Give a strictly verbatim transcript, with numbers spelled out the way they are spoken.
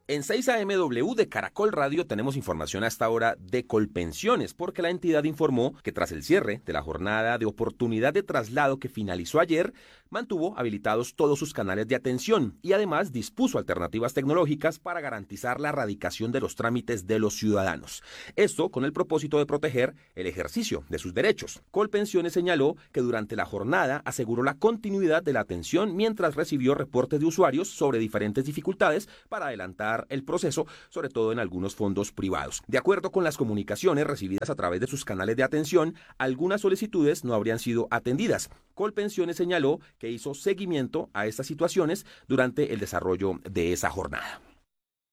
En seis A M W de Caracol Radio tenemos información a esta hora de Colpensiones, porque la entidad informó que tras el cierre de la jornada de oportunidad de traslado que finalizó ayer, mantuvo habilitados todos sus canales de atención y además dispuso alternativas tecnológicas para garantizar la erradicación de los trámites de los ciudadanos. Esto con el propósito de proteger el ejercicio de sus derechos. Colpensiones señaló que durante la jornada aseguró la continuidad de la atención mientras recibió reportes de usuarios sobre diferentes dificultades para adelantar el proceso, sobre todo en algunos fondos privados. De acuerdo con las comunicaciones recibidas a través de sus canales de atención, algunas solicitudes no habrían sido atendidas. Colpensiones señaló que hizo seguimiento a estas situaciones durante el desarrollo de esa jornada.